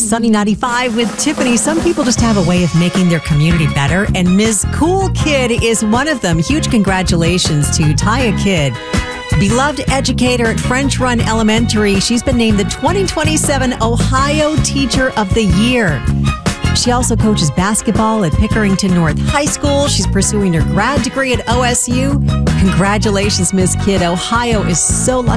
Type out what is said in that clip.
Sunny 95 with Tiffany. Some people just have a way of making their community better, and Ms. Cool Kid is one of them. Huge congratulations to Taya Kidd. Beloved educator at French Run Elementary. She's been named the 2027 Ohio Teacher of the Year. She also coaches basketball at Pickerington North High School. She's pursuing her grad degree at OSU. Congratulations, Ms. Kidd. Ohio is so lucky